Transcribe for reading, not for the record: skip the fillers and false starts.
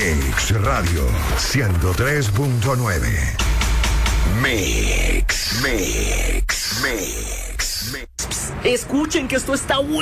Mix Radio 103.9. Mix. Escuchen que esto está bueno.